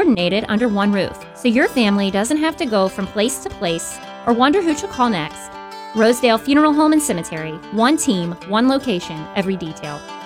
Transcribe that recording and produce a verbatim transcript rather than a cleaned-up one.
coordinated under one roof, so your family doesn't have to go from place to place or wonder who to call next. Rosedale Funeral Home and Cemetery. One team, one location, every detail.